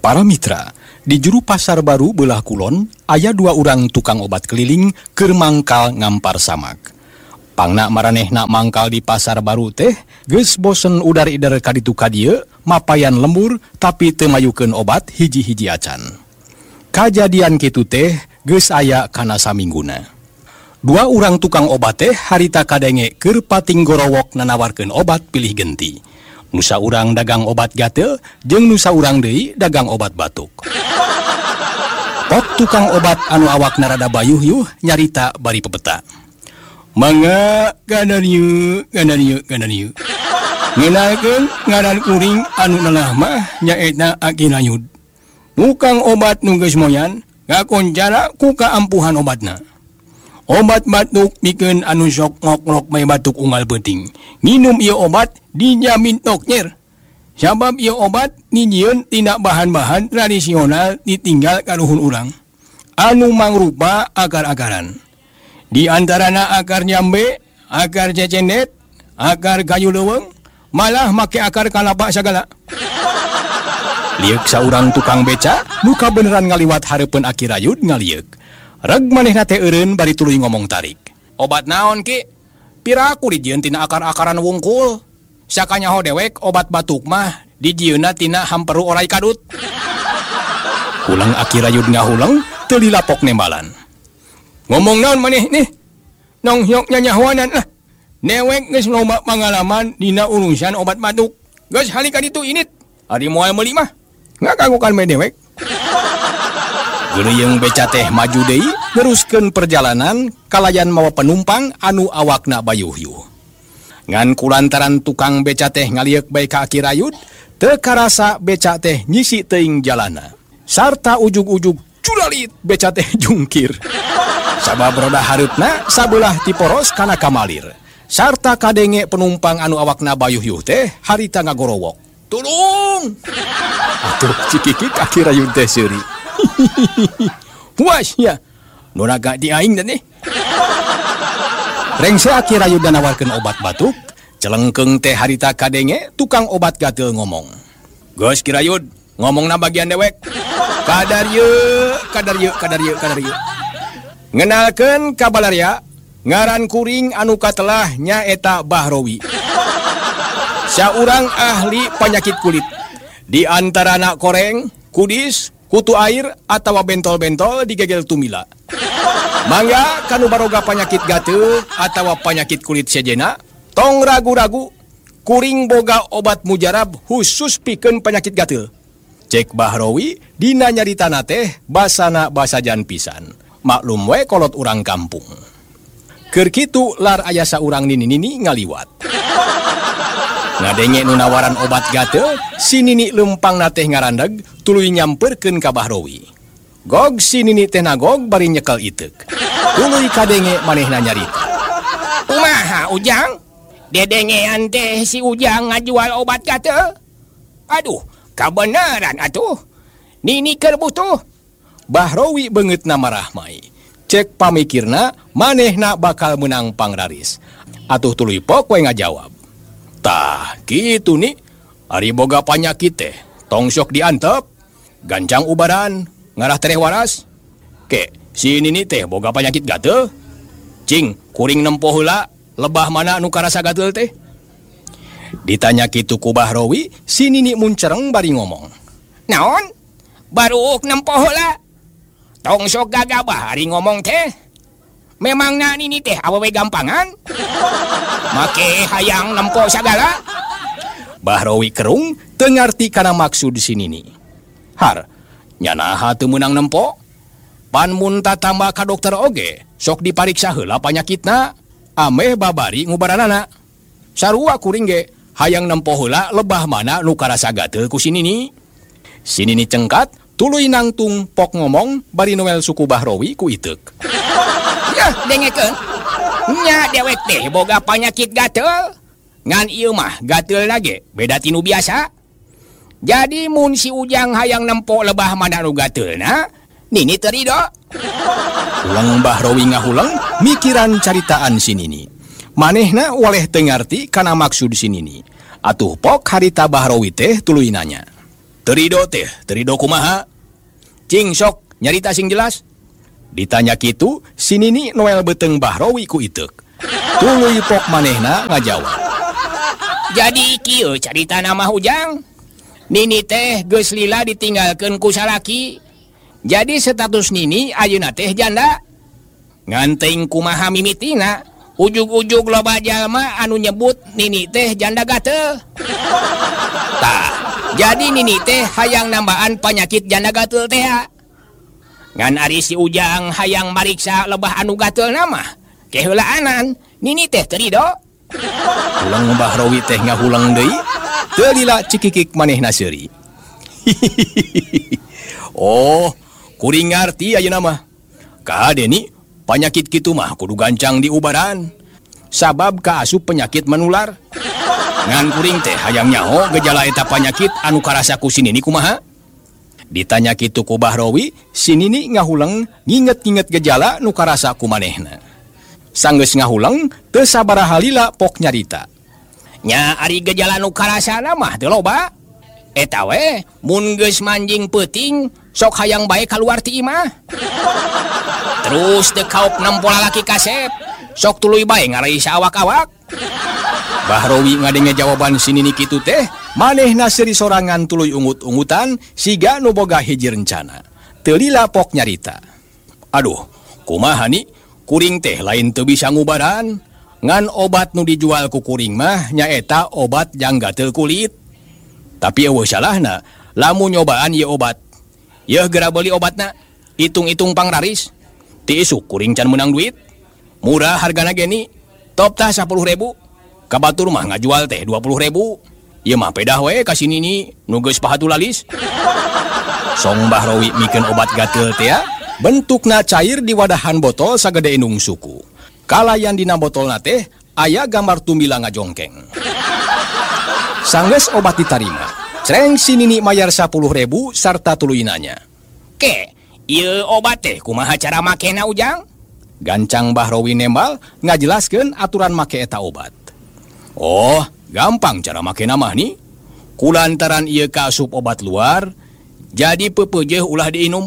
Para mitra, di juru pasar baru belah kulon, aya 2 urang tukang obat keliling keur mangkal ngampar samak. Pangna maranehna mangkal di pasar baru teh, geus bosen udar-idar kaditu kadieu, mapayan lembur tapi teu mayukeun obat hiji-hiji acan. Kajadian kitu teh geus aya kana samingguna. 2 urang tukang obat teh harita kadenge keur pating gorowok nanawarkeun obat pilih genti. Nusa urang dagang obat gatel, jeung nusa urang deui dagang obat batuk. Pok tukang obat anu awakna rada bayuh-yuh nyarita bari pepeta. Mangga ganarieu. Ngeunalkeun ngaran kuring anu lelah mah nyaeta Aki Rayud. Tukang obat nu geus moyan ngakoncara ku kaampuhan obatna. Obat batuk pikeun anu sok ngok-ngok may batuk unggal peuting. Nginum ieu obat dijamin dokter. Sabab ieu obat nijieun tina bahan-bahan tradisional ditinggal kaluhur urang. Anu mangrupa akar-akaran. Di antarana akar nyambe, akar cecendet, akar kayu leuweung, malah make akar kalapa sagala. Liuk saurang tukang beca, nu kabeneran ngaliwat hareupeun Aki Rayud ngaliuk. Reg manehna teh eureun bari tuluy ngomong tarik. Obat naon ki? Piraku dijieun tina akar-akaran wungkul. Sakanyaho dewek obat batuk mah dijieunna tina hamperu orai kadut. Ulang Aki Rayud ngahuleng teu lilapok nembalan. Ngomong naon maneh nih? Nong hyok nyanyahoanan lah. Dewek geus loba pangalaman dina urusan obat batuk. Geus halika ditu init. Ari moal meuli mah. Ngakagukan me dewek. Geureuyeng beca teh maju deui neruskeun perjalanan kalayan mawa penumpang anu awakna bayuh-yuh. Ngan kulantaran tukang beca teh ngaliek bae ka Aki Rayud, teu karasa beca teh nyisi teuing jalana. Sarta ujug-ujug culalit beca teh jungkir. Sabab roda hareupna sabelah ti poros kana kamalir. Sarta kadenge penumpang anu awakna bayuh-yuh teh harita ngagorowok. Tulung! Atuh cikikik Aki Rayud teh seuri. Puas ya, noraga di aing dan nih. Rengse Aki Rayud nawarkeun obat batuk, celengkeung teh harita kadenge tukang obat gatel ngomong. Geus Ki Rayud, ngomongna bagian dewek. Kadarieu. Ngenalkeun ka balaria, ngaran kuring anu katelah nyaeta Bahrowi. Saurang ahli penyakit kulit. Di antarana koreng, kudis, kutu air atawa bentol-bentol digegel tumila. Mangga kanu baroga penyakit gatel atawa penyakit kulit sejenna, tong ragu-ragu kuring boga obat mujarab khusus pikeun penyakit gatel. Cek Bahrowi dina nyaritana teh basana basa jan pisan. Maklum we kolot urang kampung. Keur kitu lar aya saurang nini-nini ngaliwat. Ngadenge nu nawaran obat gatel, si nini lempangna teh ngarandeg tuluy nyamperkeun ka Bahrowi. Gog si nini teh nagog bari nyekel iteuk. Tuluy kadenge manehna nyarita. Kumaha Ujang? Dedengean teh si Ujang ngajual obat gatel? Aduh, kabeneran atuh. Nini keur butuh. Bahrowi beungeutna marah mai. Cek pamikirna manehna bakal menang pangraris. Atuh tuluy pok we ngajawab. Tah, kitu nih. Ari boga panyakit teh, tong sok diantep. Gancang ubaran, ngarah tereh waras. Ke, si nini teh boga penyakit gatel. Cing, kuring nempo heula, lebah mana anu karasa gatel teh? Ditanya kitu ku Bahrowi, si nini muncereng bari ngomong. Naon? Baru nempo heula. Tong sok gagabah ari ngomong teh. Memangna nini teh awewe gampangan? Make hayang nempo sagala? Bahrowi kerung teu ngarti kana maksud si nini. Har, nyanaha teu meunang nempo? Pan mun tatamba ka dokter oge, sok dipariksa heula panyakitna, ameh babari ngubaranana. Sarua kuring ge hayang nempo heula lebah mana nu karasa gatel ku si nini. Si nini cengkat tuluy nangtung pok ngomong bari noel suku Bahrowi ku iteuk. Yah, dengekeun. Nya dewek teh boga penyakit gatel. Ngan ieu mah gatel lage beda tinu biasa. Jadi mun si Ujang hayang nempo lebah mana nu gatelna, nini teu ridho. Ulang Bahrowi ngahuleng mikiran caritaan si nini. Manehna waleh teu ngarti kana maksud si nini. Atuh pok harita Bahrowi teh tuluy nanya. terido kumaha? Cing sok nyarita sing jelas. Ditanya kitu, si Nini Noel beteng Bahrowi ku Itek. Tuluy pok manehna ngajawab. Jadi kieu carita nama Ujang. Nini teh geus lila ditinggalkeun ku salaki. Jadi status Nini ayeuna teh janda. Nganting kumaha mimitina, ujug-ujug loba jalma anu nyebut Nini teh janda gatel. Tah, jadi Nini teh hayang nambaan penyakit janda gatel teh. Ngan ari si Ujang hayang mariksa lebah anu gatel nama. Keheulaanan, Nini teh terido. Ulang Bahrowi teh ngahulang deui, teu lila cikikik manehna seuri. Oh, kuring ngarti ayeuna mah. Kade ni penyakit kitu mah kudu gancang diubaran. Sabab kaasup penyakit menular. Ngan kuring teh hayang nyaho gejala eta penyakit anu karasa ku si Nini kumaha? Ditanya kitu ku Bahrowi, si Nini ngahulang nginget-nginget gejala nu karasa ku manehna. Sanggeus ngahulang teu sabaraha lila pok nyarita. Nya ari gejala nu karasana mah teu loba. Eta we mun geus manjing peuting sok hayang bae kaluar ti imah. Terus teu kaok nempo lalaki kasep, sok tuluy bae ngarai saawak-awak. Bahrowi ngadenge jawaban si Nini kitu teh, manehna seuri sorangan tuluy ungut-ungutan siga nu boga hiji rencana. Teu lila pok nyarita. Aduh, kumaha ni? Kuring teh lain teu bisa ngubaran. Ngan obat nu dijual ku kuring mah nyaeta obat jang gatel kulit. Tapi eueuh salahna, lamun nyobaan ieu obat. Yeuh geura beuli obatna, itung-itung pangraris. Ti isuk kuring can menang duit. Murah hargana geni, top tah 10.000. Kabatur mah ngajual teh 20.000. Ieu mah pedah we ka si Nini nu geus pahatu lalis. Song Bahrowi mikeun obat gatel teh bentukna cair di wadahan botol sagede indung suku. Kalayan dina botolna teh aya gambar tumbila ngajongkeng. Sanggeus obat ditarima, cereng si Nini mayar 10.000 sarta tuluy nanya. Ke, ieu obat teh kumaha cara makena Ujang? Gancang Bahrowi nembal ngajelaskeun aturan make eta obat. Oh, gampang cara makena mah ni. Kulantaran ieu kaasup obat luar, jadi pepeujeuh ulah diinum.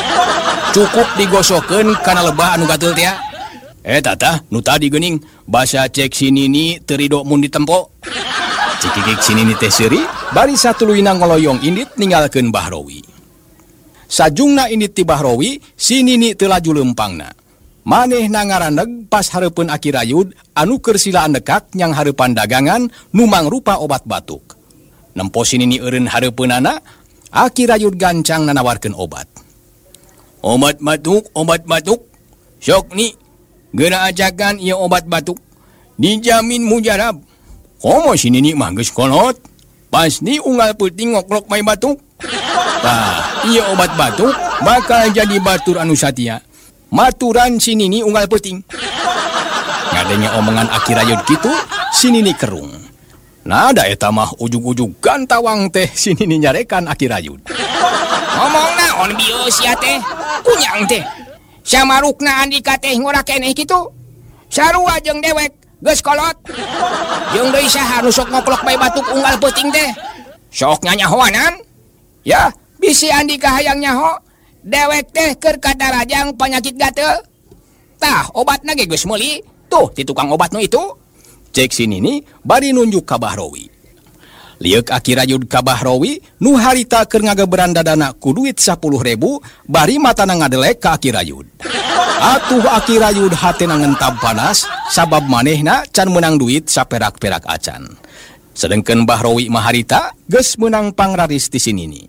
Cukup digosokeun kana lebah anu gatel teh. Eta tah nu tadi geuning basa cek si Nini teu ridho mun ditempo. Cikikik si Nini teh seuri bari satuluyna ngoloyong indit ninggalkeun Bahrowi. Sajungna indit ti Bahrowi, si Nini teu laju leumpangna. Manehna ngarandeg pas hareupeun Aki Rayud anu keur silaan dekak nyang hareupan dagangan nu mangrupa obat batuk. Nempo si Nini eureun hareupeunana, Aki Rayud gancang nanawarkeun obat. Obat batuk. Sok ni, geura ajakan ieu obat batuk. Dijamin mujarab. Komo si Nini mah geus kolot. Pas ni unggal peuting ngoklok mai batuk. Tah, ieu obat batuk bakal jadi batur anu satia. Maturan si Nini unggal peuting. Ngadenge omongan Aki Rayud kitu, si Nini kerung. Nada eta mah ujug-ujug gantawang teh si Nini nyarekan Aki Rayud. Ngomong naon bieu sia teh? Kunyang teh. Samarukna Andika teh ngora keneh kitu. Sarua jeung dewek geus kolot. Jeung deui saha nu sok ngoklok bae batuk unggal peuting teh? Sok nyanyahoanan? Ya, bisi Andika hayang nyaho. Dewek teh keur kadarajang penyakit gatel. Tah, obatna ge geus meuli. Tuh, ti tukang obat nu itu. Cek si Nini bari nunjuk ka Bahrowi. Lieuk Aki Rayud ka Bahrowi nu harita keur ngageberan dadana ku duit 10.000 bari matana ngadelek ka Aki Rayud. Atuh Aki Rayud hatena ngentab panas sabab manehna can menang duit saperak-perak acan. Sedengkeun Bahrowi mah harita geus meunang pangraris ti si Nini.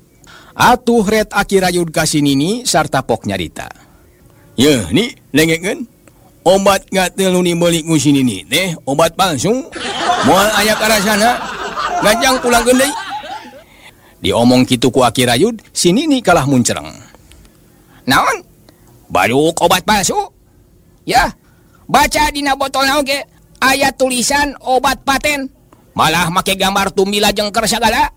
Atuh ret Aki Rayud ka si Nini sarta pok nyarita. Yeuh ni lengekeun. Obat gatel nu dibeuli ku si Nini teh obat palsu. Moal aya karasana gajang pulangkeun deui. Diomong kitu ku Aki Rayud, si Nini kalah muncereng. Naon? Baduk obat palsu? Ya, baca dina botolna oge aya tulisan obat paten. Malah make gambar tumbila jengker sagala.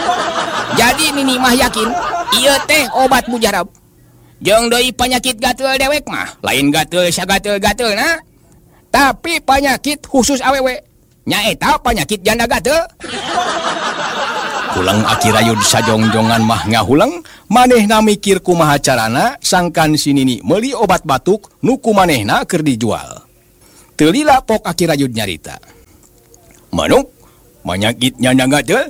Jadi Nini mah yakin ieu teh obat mujarab. Jeung deui penyakit gatel dewek mah lain gatel sagatel-gatelna, tapi penyakit khusus awewe nyaeta penyakit janda gatel. Ku Hulang Aki Rayud sajongjongan mah ngahulang, manehna mikir kumaha carana sangkan si Nini meuli obat batuk nu ku manehna keur dijual. Teu lila pok Aki Rayud nyarita. Manuk, penyakitnya naga teu?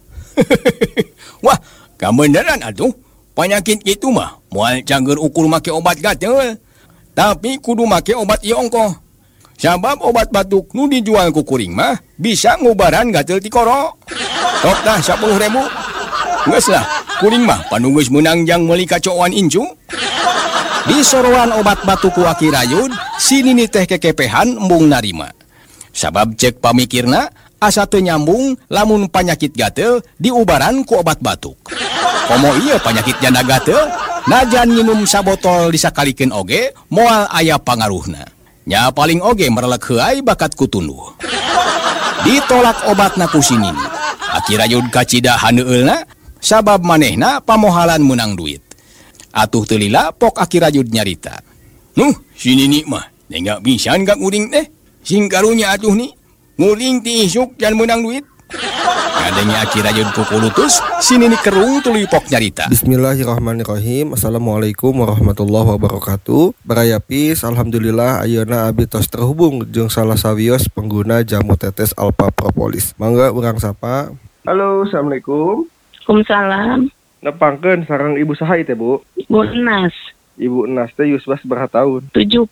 Wah, kebeneran atuh. Penyakit gitu mah moal cangger ukur make obat gatel. Tapi kudu make obat ieu ongkoh. Sabab obat batuk nu dijual ku kuring mah bisa ngubaran gatel ti koro. Tok tah 10.000. Geus lah, kuring mah panu geus meunang jang meuli kacoan incu. Di soroan obat batuk ku Aki Rayud, si Nini teh kekepehan embung narima. Sabab cek pamikirna asa teu nyambung lamun panyakit gatel diubaran ku obat batuk. Komo ieu panyakit janda gatel, najan nginum sabotol disakalikeun oge moal aya pangaruhna. Nya paling oge merelek heuai bakat kutunduh. Ditolak obatna ku si Nini. Aki Rayud kacida haneueulna sabab manehna pamohalan menang duit. Atuh teu lila pok Aki Rayud nyarita. Si Nini mah nengak bisan ka kuring teh. Sing karunya atuh ni. Nguring ti isuk jan menang duit. Ngadenge Aki Rayud kukulutus, si Nini kerung tuluy pok nyarita. Bismillahirrahmanirrahim. Assalamualaikum warahmatullahi wabarakatuh. Barayapis, alhamdulillah ayeuna abdi tos terhubung jeung salah sawios pengguna jamu tetes Alpha Propolis. Mangga urang sapa. Halo, assalamualaikum. Waalaikumsalam. Nepangkeun sareng ibu saha ieu teh, Bu? Bu Enas, Ibu Enas teh yuswa sabaraha tahun? 72.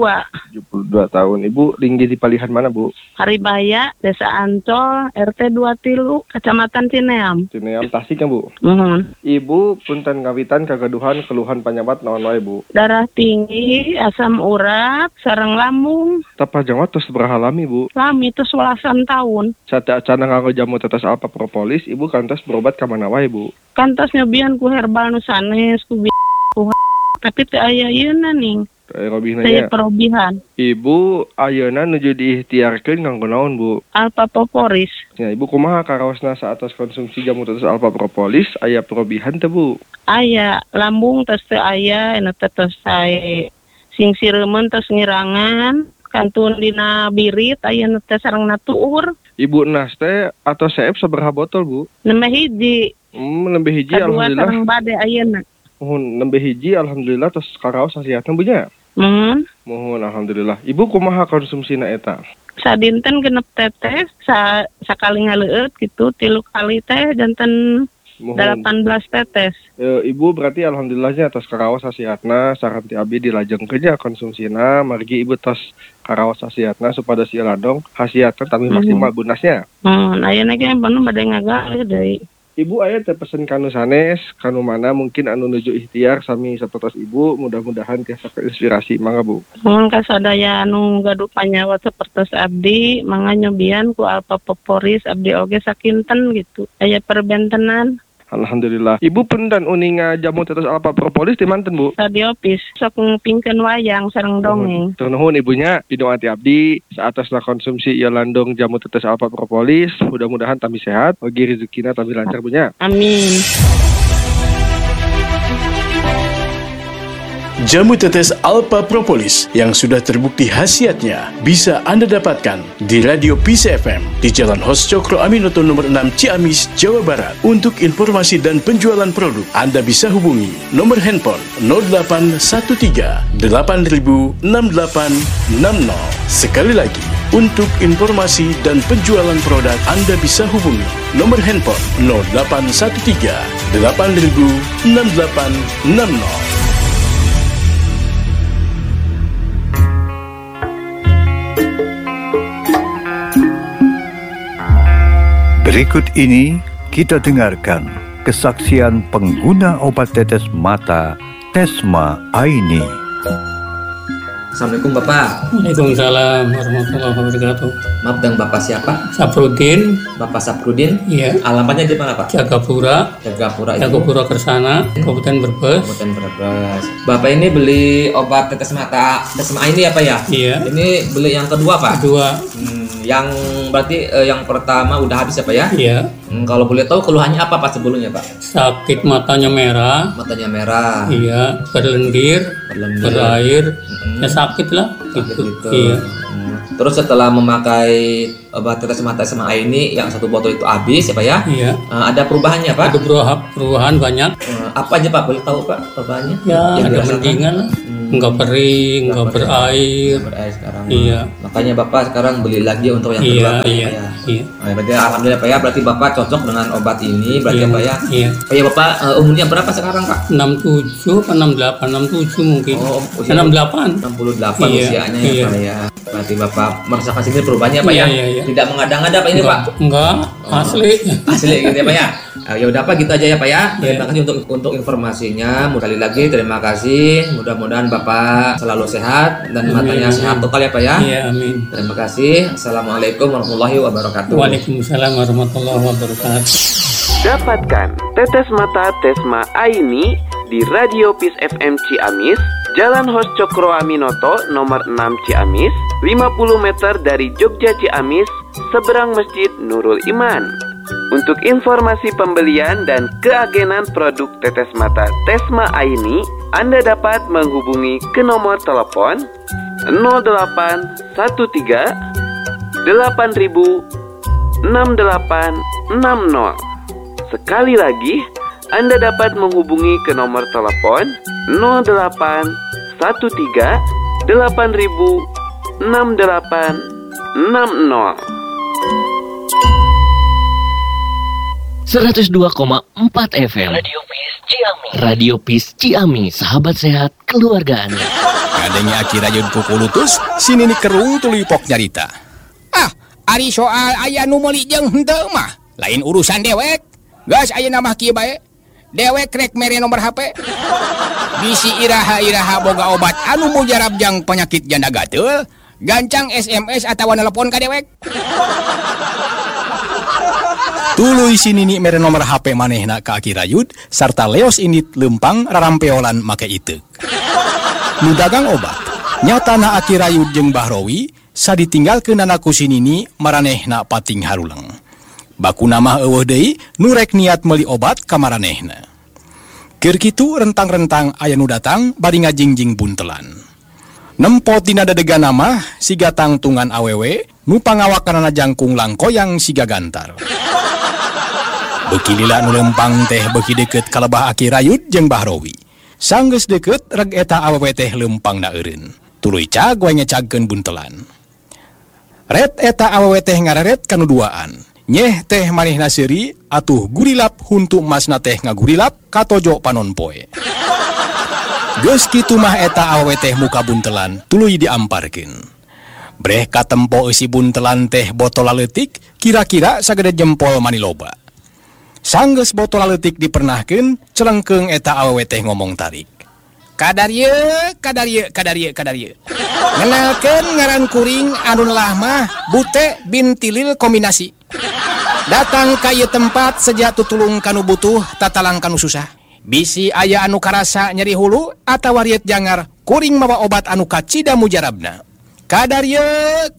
72 tahun. Ibu tinggi di palihan mana, Bu? Haribaya, Desa Ancol, RT 23, Kecamatan Cineam. Cineam Tasik ya, Bu? Mohon. Ibu punten ngawitan kagaduhan keluhan panyabat naon wae, Bu? Darah tinggi, asam urat, sareng lambung. Tapajang tos sabaraha lami, Bu? Lami itu 11 tahun. Sate acana nganggo jamu tetes Alpha Propolis, Ibu kantos berobat ka mana wae, Bu? Kantos nyobian ku herbal nu sanes, ku tapi teu aya ieuna ning. Saya perobihan. Ibu ayeuna nuju diikhtiarkeun nganggo naon, Bu? Alpha Propolis. Ya, Ibu kumaha karaosna saatos konsumsi jamu tetes Alpha Propolis aya perobihan teu, Bu? Aya lambung tos teu aya, anu tos sae. Sing sireumeun tos ngirangan, kantun dina birit aya nu teh sareng natuur. Ibu Nas teh atau seep sabaraha botol, Bu? Nembe hiji. Nembe hiji Kadua alhamdulillah. sareng bade ayeuna. Nembe hiji alhamdulillah tos karaos hasiatna Bu nya. Mohon alhamdulillah. Ibu kumaha konsumsina eta? Sadinten genep tetes, sakali ngaleueut gitu, 3 kali teh janten 18 tetes. Ibu berarti alhamdulillahnya tos karaos hasiatna saran ti abdi dilajengkeun nya konsumsina, margi Ibu tos karaos hasiatna supados ieu ladong hasiatna tapi maksimal gunasnya. Ayeuna ge bener bade ngagalih deui. Ibu aya teh pesen kanu sanes, kanu mana mungkin anu nuju ikhtiar sami sapertos Ibu, mudah-mudahan tiasa keinspirasi mangga, Bu. Mun kasadaya anu gaduh panyawa sapertos abdi, mangga nyobian ku Alpha Propolis abdi oge sakinten gitu. Aya perbentenan. Alhamdulillah. Ibu punten uninga jamu tetes Alpha Propolis di manten, Bu? Radiopis sok ngpingkeun wayang sareng dongeng. Tur nuhun ibunya, pidung ati abdi saatosna konsumsi ieu landung jamu tetes Alpha Propolis, mudah-mudahan tampi sehat, ogi rezekina tampi lancar bunya. Amin. Jamu tetes Alpha Propolis yang sudah terbukti khasiatnya bisa Anda dapatkan di Radio Peace FM di Jalan Hos Cokro Aminoto nomor 6 Ciamis, Jawa Barat. Untuk informasi dan penjualan produk, Anda bisa hubungi nomor handphone 0813 8000 6860. Sekali lagi, untuk informasi dan penjualan produk, Anda bisa hubungi nomor handphone 0813 8000 6860. Berikut ini kita dengarkan kesaksian pengguna obat tetes mata Tesma Aini. Assalamualaikum Bapak. Waalaikumsalam warahmatullahi wabarakatuh. Maaf dengan Bapak siapa? Saprudin. Bapak Saprudin? Iya. Alamatnya di mana Pak? Jagapura Kersana, Kabupaten Brebes. Kabupaten Brebes. Bapak ini beli obat tetes mata Tesma ini ya Pak ya? Iya. Ini beli yang kedua Pak? Kedua. Yang berarti yang pertama udah habis ya Pak ya? Iya. Kalau boleh tahu keluhannya apa Pak sebelumnya Pak? Sakit matanya merah. Matanya merah. Iya. Berlendir. Berair. Ya sakit lah. Gitu. Iya. Terus setelah memakai obat tetes mata SMA ini yang 1 botol itu habis ya Pak ya? Iya. Ada perubahannya Pak? Ada perubahan banyak. Apa aja Pak? Boleh tahu Pak perubahannya? Ya, Yang ada dirasakan? mendingan lah. Enggak kering, enggak berair. Berair sekarang. Iya. Makanya Bapak sekarang beli lagi untuk yang Iya, kedua Pak, iya, ya? iya. Nah, berarti alhamdulillah Pak ya, berarti Bapak cocok dengan obat ini berarti Iya, Pak ya? iya. Oh ya Bapak, umurnya berapa sekarang Pak? 67 atau 68, 67 mungkin. Oh, usia 68. 68 Iya, usianya ya iya. Pak ya. Berarti Bapak merasakan sendiri perubahannya Pak Iya, ya? iya, iya. Tidak mengada-ngada Pak ini Pak? Enggak, asli. Asli gitu ya Pak ya? Ya udah Pak gitu aja ya Pak ya. Terima Iya. kasih untuk informasinya. Sekali lagi terima kasih. Mudah-mudahan Bapak selalu sehat dan Amin, matanya amin. sehat total ya Pak ya. Iya, amin. Terima kasih. Assalamualaikum warahmatullahi wabarakatuh. Waalaikumsalam warahmatullahi wabarakatuh. Dapatkan tetes mata Tesma Aini di Radio Peace FM Ciamis, Jalan Hos Cokro Aminoto nomor 6 Ciamis, 50 meter dari Jogja Ciamis, seberang Masjid Nurul Iman. Untuk informasi pembelian dan keagenan produk tetes mata Tesma Aini, Anda dapat menghubungi ke nomor telepon 0813 8000 6860. Sekali lagi, Anda dapat menghubungi ke nomor telepon 0813 8000 6860. 102,4 FM Radio Peace Ciamis, sahabat sehat keluarga Anda. Kadenge akira jeung kukulutus sini kerung tuluy pok nyarita. Ari soal aya nu meuli jeung henteu mah lain urusan dewek. Gas aya mah kieu bae. Dewek rek mere nomor HP. Bisi iraha-iraha boga obat anu mujarab jang penyakit janda gateul, gancang SMS atawa nelpon ka dewek. Tuluy si Nini mere nomor HP manehna ka Aki Rayud sarta leos indit lempang rarampeolan make iteuk. Nu dagang obat nyatana Aki Rayud jeung Bahrowi saditinggalkeunana ku si Nini maranehna pating haruleng. Bakuna mah eueuh deui nu rek niat meuli obat ka maranehna. Keur kitu rentang-rentang aya nu datang bari ngajingjing buntelan. Nempot dina dadegana mah siga tangtungan awewe nu pangawakanana jangkung langkoyang siga gantar. Beuki lila nu lempang teh beuki deukeut kalebah Aki Rayud jeung Bahrowi. Sanggeus deukeut reg eta awewe teh lempangna eureun. Tuluy cag we ngecagkeun buntelan. Ret eta awewe teh ngareret kanu duaan. Nyeh teh manehna seuri atuh gurilap huntu emasna teh ngagurilap katojo panon poe. Geus kitu mah eta awewe teh muka buntelan tuluy diamparkeun. Breh katempo eusi buntelan teh botol leutik kira-kira sagede jempol maniloba. Sanggeus botol leutik dipernahkeun celengkeung eta awewe teh ngomong tarik. Kadarieu. Ngenalkeun ngaran kuring anu lelah mah Bute bin Tilil kombinasi. Datang ka ieu tempat seja tutulung kanu butuh tatalang kanu susah. Bisi aya anu karasa nyeri hulu atawa riet jangar kuring mawa obat anu kacida mujarabna. Kadarieu.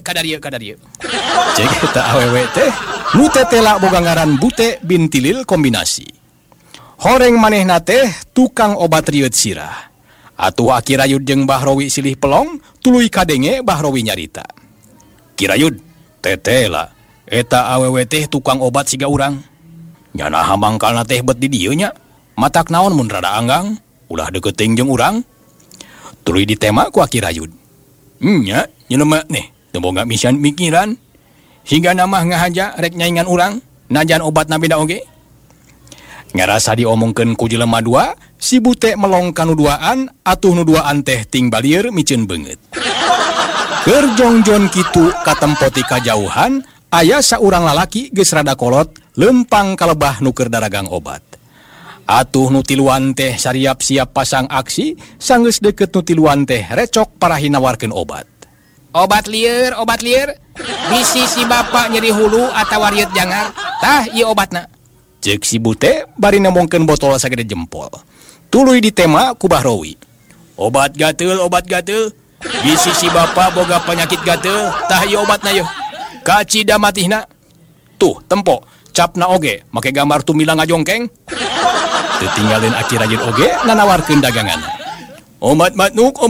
Cek eta awewe teh nu tetela boga ngaran Bute bin Tilil kombinasi. Horeng manehna teh tukang obat rieut sirah. Atuh Aki Rayud jeung Bahrowi silih pelong tuluy kadenge Bahrowi nyarita. Ki Rayud, tetela eta awewe teh tukang obat siga urang. Nyanaha mangkalna teh bet di dieu nya. Matak naon mun rada anggang, ulah deukeut teuing jeung urang. Tuluy ditema ku Aki Rayud. Nya, nyeuneu nih, teu boga misan mikiran. Hingga namah ngahaja rek nyaingan urang, najan obatna beda oge. Ngarasa diomongkeun ku jelema dua, si Bute melong kanu duaan, atuh nu duaan teh ting balieur miceun beungeut. Keur jongjon kitu katempo ti kajauhan, aya saurang lalaki geus rada kolot lempang kalebah nu keur daragang obat. Atuh nu tiluan teh sariap-siap pasang aksi, sanggeus deukeut nu tiluan teh recok parahi nawarkeun obat. Obat lieur. Bisi si bapak nyeri hulu atawa riet jangar. Tah ieu obatna. Cek si Bute bari nemongkeun botol sagede jempol. Tuluy ditema ku Bahrowi. Obat gateul. Bisi si bapak boga penyakit gateul. Tah ieu obatna yeuh. Kacida matihna. Tuh, tempo, capna oge, make gambar tumila ngajongkeng. Tetinggalin aki rajin oge, nanawarkeun dagangan. Obat matnuk.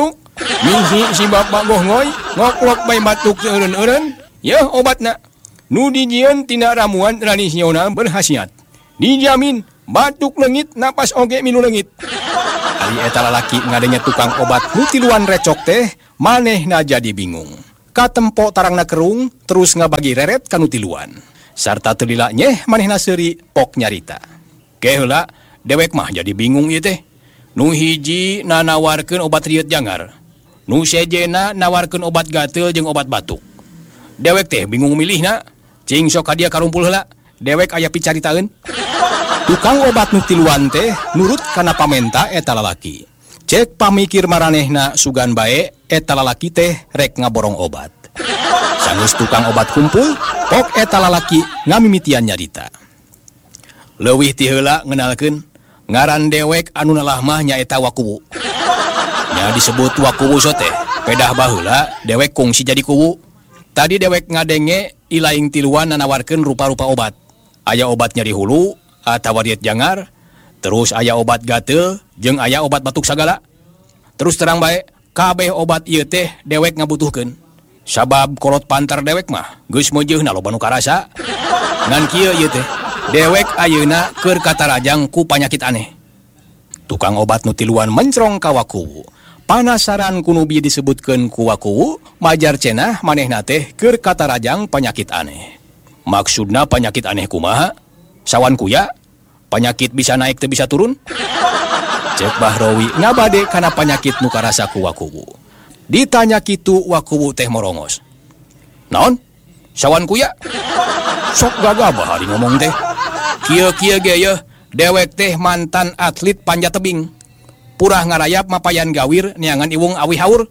Misi si bapak gohngoi, ngoklok bayi batuk eureun-eureun. Ya obatna. Nu dijieun tina ramuan tradisional berhasiat. Dijamin, batuk leungit, napas oge milu leungit. Ari eta lalaki ngadenge tukang obat nu tiluan recok teh, manehna jadi bingung. Katempo tarangna kerung, terus ngabagi reret kanu tiluan. Sarta teu lila nyeh manehna seuri pok nyarita. Keheula, dewek mah jadi bingung ieu teh. Nu hiji nanawarkeun obat riet jangar. Nu sejena nawarkeun obat gatel jeung obat batuk. Dewek teh bingung milihna. Cing sok ka dieu karumpul heula. Dewek aya picaritaeun. Tukang obat nu tiluan teh nurut kana pamenta eta lalaki. Cek pamikir maranehna sugan bae eta lalaki teh rek ngaborong obat. Sanggeus tukang obat kumpul, pok eta lalaki ngamimitian nyarita. Leuwih ti heula ngeunalkeun ngaran dewek anu nalah mah nyaeta Wakuwu. Nya disebut Wakuwu teh, pedah baheula dewek kungsi jadi kuwu. Tadi dewek ngadenge ilaing tiluan nanawarkeun rupa-rupa obat. Aya obat nyeri hulu atawa riet jangar, terus aya obat gatel jeung aya obat batuk sagala. Terus terang bae, kabeh obat ieu teh dewek ngabutuhkeun. Sabab kolot pantar dewek mah geus meujeuhna loba nu karasa. Ngan kieu ieu teh, dewek ayeuna keur katarajang ku panyakit aneh. Tukang obat nu tiluan mencrong ka Wakuwu. Panasaran ku nu bieu disebutkeun ku Wakuwu, majar cenah manehna teh keur katarajang panyakit aneh. Maksudna panyakit aneh kumaha? Sawan kuya? Panyakit bisa naik teu bisa turun? Cek Bahrowi ngabade kana panyakit nu karasa ku Wakuwu. Ditanya kitu Wakuwu teh morongos. Naon? Sawan kuya? Sok gagabah ari ngomong teh. Kieu-kieu ge yeuh, dewek teh mantan atlet panjat tebing. Purah ngarayap mapayan gawir neangan iwung awi haur.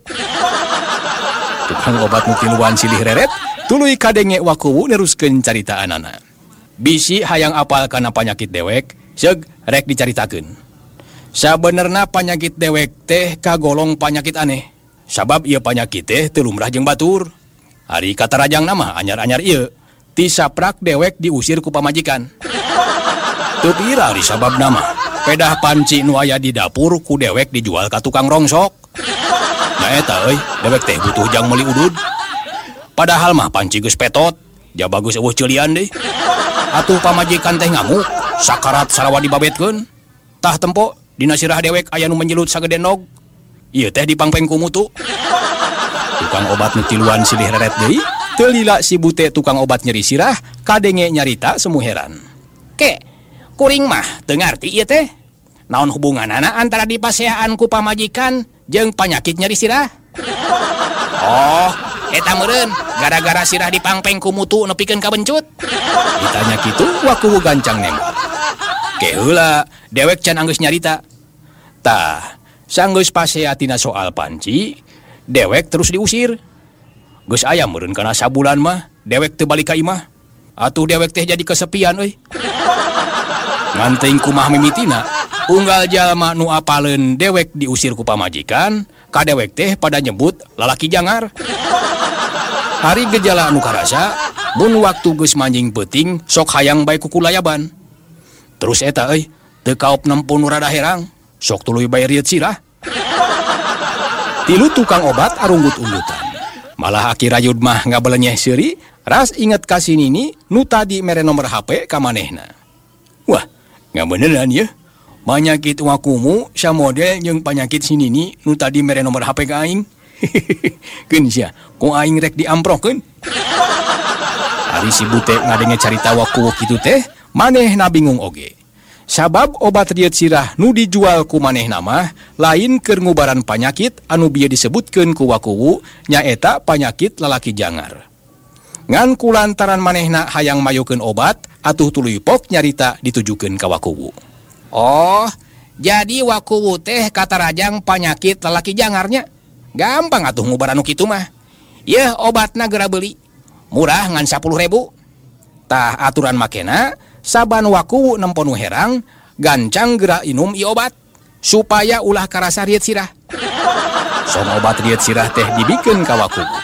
Tukang obat nu tiluan silih reret, tuluy kadenge Wakuwu neruskeun caritaanana. Bisi hayang apal kana panyakit dewek, seug rek dicaritakeun. Sabenerna panyakit dewek teh kagolong panyakit aneh. Sabab ieu panyakit teh teu lumrah jeung batur. Ari katarajangna mah anyar-anyar ieu, ti saprak dewek diusir ku pamajikan. Teu pira ari sababna mah, pedah panci nu aya di dapur ku dewek dijual ka tukang rongsok. Nya eta euy, dewek teh butuh jang meuli udud. Padahal mah panci geus petot, jaba geus eueuh ceulian deui. Atuh pamajikan teh ngamuk, sakarat sarawa dibabetkeun. Tah tempo dina sirah dewek aya nu menjelut sagede nog. Ieu teh dipangpeng ku mutu. Tukang obat nu tiluan silih reret deui, teu lila si bute tukang obat nyeri sirah kadenge nyarita semu heran. Ke, kuring mah teu ngarti ieu teh. Naon hubunganana antara dipaseaan ku pamajikan jeung panyakit nyeri sirah? Oh, eta meureun gara-gara sirah dipangpeng ku mutu nepikeun ka bencut. Ditanya kitu Wakuwu gancang nembak. Keheula dewek can anggeus nyarita. Tah, sanggeus pasea tina soal panci, dewek terus diusir. Geus aya meureun kana sabulan mah dewek teu balik ka imah. Atuh dewek teh jadi kesepian euy. Ngan teuing kumaha mimitina, unggal jalma nu apaleun dewek diusir ku pamajikan, ka dewek teh pada nyebut lalaki jangar. Hari gejala anu karasa, mun waktu geus manjing peuting sok hayang bae kuku layaban. Terus eta euy, teu kaop nempo nu rada herang, sok tuluy bae riet sirah. Tilu tukang obat arunggut-unggutan. Malah aki rayud mah ngabelenyeh seuri, ras inget ka si Nini nu tadi mere nomor HP ka manehna. Wah, ngabeneran ya. Panyakit Wakuwu samodel jeung panyakit si Nini nu tadi mere nomor HP ka aing. Keun sia, ku aing rek diamprokeun. Ari si bute ngadenge carita Wakuwu kitu teh, manehna bingung oge. Sabab obat riet sirah nu dijual ku manehna mah lain keur ngubaran panyakit anu bieu disebutkeun ku Wakuwu nyaeta panyakit lalaki jangar. Ngan kulantaran manehna hayang mayukeun obat, atuh tuluy pok nyarita ditujukeun ka Wakuwu. Oh, jadi Wakuwu teh katarajang panyakit lalaki jangarnya. Gampang atuh ngubaran nu kitu mah. Yeuh obatna geura beuli. Murah ngan 10.000. Tah aturan makena saban Wakuwu nempo nu herang, gancang geura inum ieu obat supaya ulah karasa riet sirah. Som obat riet sirah teh dibikeun ka Wakuwu.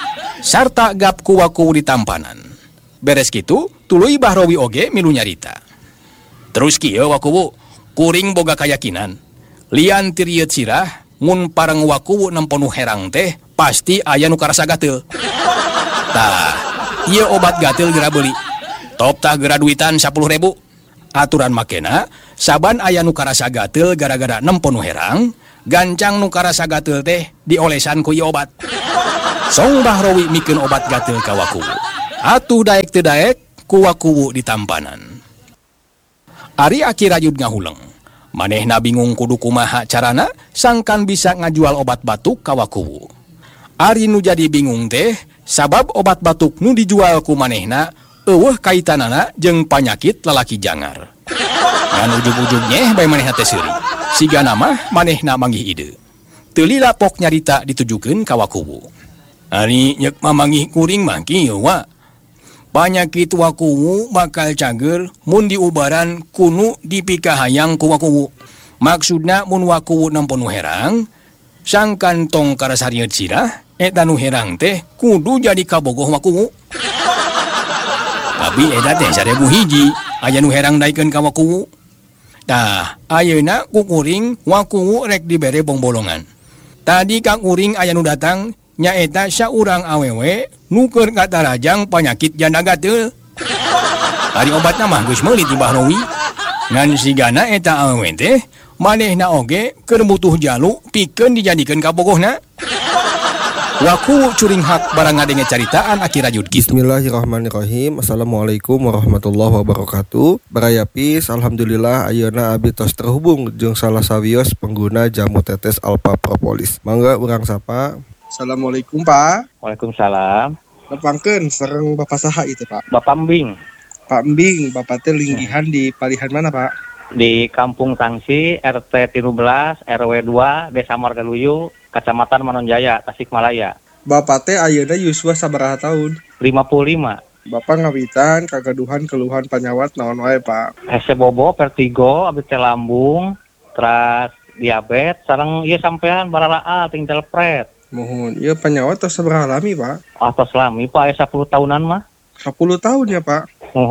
sarta gap kuwaku di tampanan. Beres kitu, tuluy Bahrowi oge milu nyarita. Terus kieu wakuwu, kuring boga kayakinan. Lian tiriet sirah, mun parang wakuwu nemponu herang teh, pasti aya nu karasa gatel. Tah, ieu obat gatel geura beuli. Top tah geura duitan 10.000. Aturan makena, saban aya nu karasa gatel gara-gara nemponu herang, gancang nu karasa gatel teh diolesan ku ieu obat. Song Bahrowi mikeun obat gatel ka wakuwu. Atuh daek teu daek ku wakuwu di tampanan. Ari Aki rajud ngahuleng. Manehna bingung kudu kumaha carana sangkan bisa ngajual obat batuk ka wakuwu. Ari nu jadi bingung teh sabab obat batuk nu dijual ku manehna eueuh kaitanana jeung panyakit lalaki jangar. Ngan ujug-ujugnya bae manehna teh seuri. Sigana mah manehna manggih ide. Teu lila pok nyarita ditujukeun ka wakuwu. Ari nyek mamanggih kuring mah kieu wa. Panyakit wakuwu bakal cager mun diubaran kunu dipikahayang ku wakuwu. Maksudna mun wakuwu nemponu herang, sangkan tong karasarieut sirah, eta nu herang teh kudu jadi kabogoh wakuwu. Tapi eta teh 1000 hiji, aya nu herang daikeun ka wakuwu. Tah, ayeuna ku kuring wakuwu rek dibere bongbolongan. Tadi ka kuring aya nu datang nyaeta saurang awewe nuker katarajang panyakit janda gatel. Ari obatna mah geus meuli di Bahrowi. Ngan sigana eta awewe teh manehna oge keur butuh jalu pikeun dijadikeun kabogohna. Wakuwu curing hak barang ngadenge caritaan Aki rajud kitu. Bismillahirrahmanirrahim. Assalamualaikum warahmatullahi wabarakatuh. Barayapis, alhamdulillah ayeuna abdi tos terhubung jeung salah sawios pengguna jamu tetes Alpha Propolis. Mangga urang sapa. Assalamualaikum Pak. Waalaikumsalam. Nepangkeun sareng Bapak saha itu Pak? Bapak Mbing. Pak Mbing, Bapak teh linggihan di palihan mana Pak? Di Kampung Tangsi, RT 13, RW 2, Desa Margaluyu, Kecamatan Manonjaya, Tasikmalaya. Bapak teh ayeuna yuswa sabaraha tahun? 55. Bapak ngawitan kagaduhan keluhan panyawat naon wae Pak? Hese bobo, vertigo, abdi teh lambung, terus diabetes, sareng ieu sampean baralaa tinggal pret. Mohon, ieu panyawat tos sabaraha lami Pak? Atos lami Pak, 10 tahunan mah. 10 tahun ya Pak?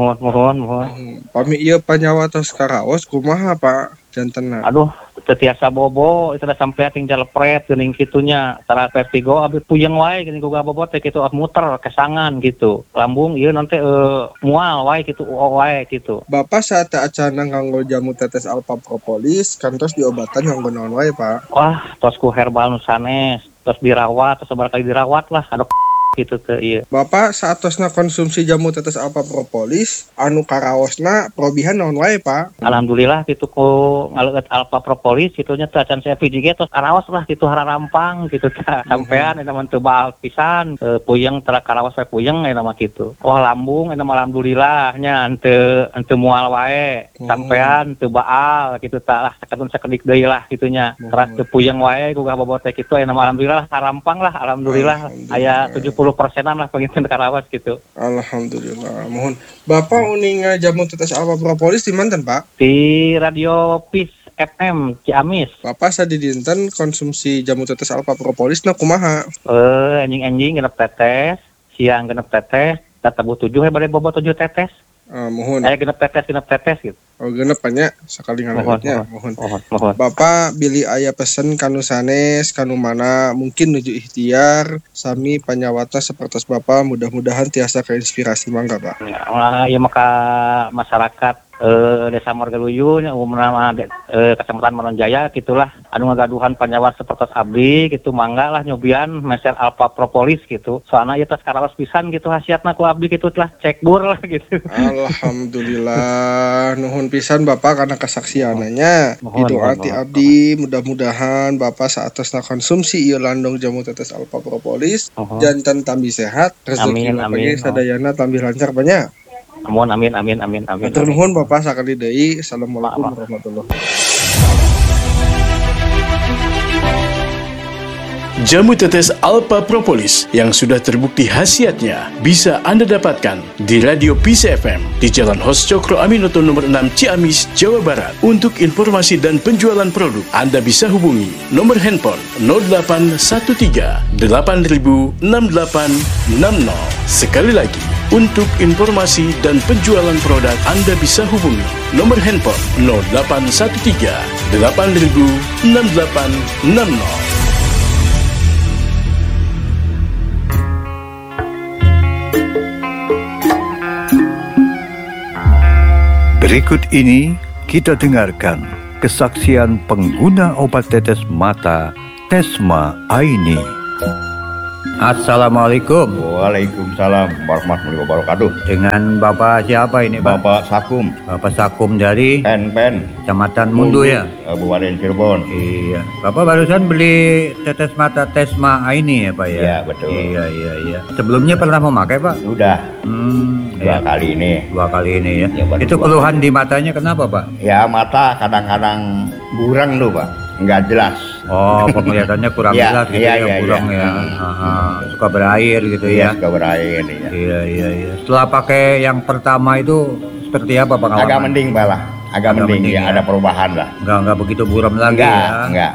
Mohon. Pami ieu panyawat tos karaos kumaha Pak? Jantenna. Aduh, tetiasa bobo, itu udah sampai tinggal pret geuning kitunya. Tara vertigo abis puyeng wae geuning boga bobo teh kitu muter kesangan gitu. Lambung ieu nanti mual wae kitu wae gitu. Bapak saat acana nganggo jamu tetes Alpha Propolis kantos diobatan nganggo naon wae Pak? Wah, tos ku herbal nu sanes, tos dirawat, tos sabar kali dirawat lah. Aduh gitu teh ieu. Bapak saatosna konsumsi jamu tetes Alpha Propolis anu karaosna probihan naon wae Pak? Alhamdulillah gitu ku ngaleueut Alpha Propolis kitunya teh acan saya piji ge tos karaos lah gitu hararampang gitu teh. Sampean eta mah teu baal pisan, puyeng tara karaos wae puyeng eta mah kitu. Wah lambung eta mah alhamdulillah nya henteu mual wae. Sampean teu baal kitu tah lah sakadun sakedik deui lah kitunya. Teras teu puyeng wae ku bobot teh kitu eta mah alhamdulillah harampang lah alhamdulillah aya 70%-an lah penginten karawas gitu. Alhamdulillah. Mohon Bapak uning jamu tetes Alpha Propolis di manten Pak? Di Radio Peace FM Ciamis. Bapak sadidinten konsumsi jamu tetes Alpha Propolis na kumaha? Anjing-anjing genep tetes, siang genep tetes, databu 7 bade bobo 7 tetes. Mohon. Aya genep tetes gitu. Oh genep nya sakali ngalautnya. Mohon. Mohon. Bapak bili aya pesen kanu sanes kanu mana mungkin nuju ikhtiar sami panyawata sapertos Bapak mudah-mudahan tiasa keinspirasi mangga Pak. Ya maka masyarakat Desa Margaluyu umumna Kecamatan Manonjaya gitulah anu ngagaduhan panyawat sapertos abdi gitu mangga lah nyobian meser Alpha Propolis gitu. Soalna ieu teh karaos pisan gitu hasiatna ku abdi gitu lah cek bur lah gitu. Alhamdulillah nuhun pisan Bapak karena kesaksiananya. Itu arti abdi mudah-mudahan Bapak saatosna konsumsi ieu landong jamu tetes Alpha Propolis janten tambi sehat rezeki pagi sadayana tambi lancar banyak. Amin. Matur nuhun Bapak sakali deui. Assalamualaikum warahmatullahi wabarakatuh. Jamu tetes Alpha Propolis yang sudah terbukti khasiatnya bisa Anda dapatkan di Radio Peace FM di Jalan Hos Cokro Aminoto nomor 6 Ciamis, Jawa Barat. Untuk informasi dan penjualan produk, Anda bisa hubungi nomor handphone 0813 8000 6860. Sekali lagi, untuk informasi dan penjualan produk, Anda bisa hubungi nomor handphone 0813 8000 6860. Berikut ini kita dengarkan kesaksian pengguna obat tetes mata Tesma Aini. Assalamualaikum. Waalaikumsalam warahmatullahi wabarakatuh. Dengan Bapak siapa ini, Pak? Bapak Sakum. Bapak Sakum dari Pen. Kecamatan Mundu ya? Kabupaten Cirebon. Iya. Bapak barusan beli tetes mata Tesma Aini ya, Pak ya? Iya, betul. Iya. Sebelumnya pernah memakai, Pak? Udah. Dua kali ini ya. Itu keluhan di matanya kenapa, Pak? Ya, mata kadang-kadang buram tuh, Pak. Nggak jelas. Oh, penglihatannya kurang jelas gitu ya, kurang ya. Suka berair gitu ya. Suka berair. Iya. Setelah pakai yang pertama itu seperti apa pengalaman? Agak mending, Pak lah. Agak mending ya, ada perubahan lah. Enggak begitu buram lagi ya. Enggak.